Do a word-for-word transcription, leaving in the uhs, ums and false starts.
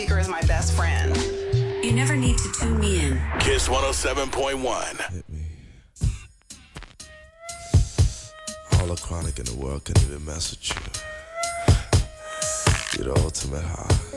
Speaker is my best friend. You never need to tune me in. Kiss one oh seven point one. Hit me. All the chronic in the world couldn't even mess with you. You're the ultimate high.